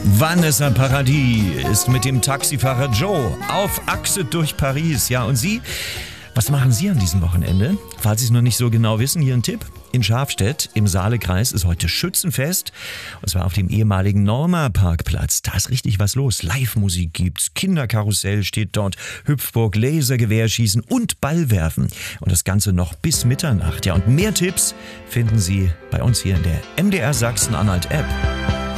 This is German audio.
Vanessa Paradis ist mit dem Taxifahrer Joe auf Achse durch Paris. Ja, und Sie? Was machen Sie an diesem Wochenende? Falls Sie es noch nicht so genau wissen, hier ein Tipp. In Schafstedt im Saalekreis ist heute Schützenfest. Und zwar auf dem ehemaligen Norma-Parkplatz. Da ist richtig was los. Live-Musik gibt's, Kinderkarussell steht dort, Hüpfburg, Lasergewehrschießen und Ballwerfen. Und das Ganze noch bis Mitternacht. Ja, und mehr Tipps finden Sie bei uns hier in der MDR Sachsen-Anhalt-App.